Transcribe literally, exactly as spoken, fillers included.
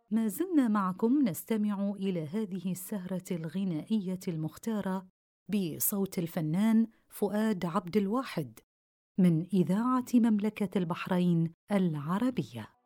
ما زلنا معكم نستمع إلى هذه السهرة الغنائية المختارة بصوت الفنان فؤاد عبد الواحد من إذاعة مملكة البحرين العربية.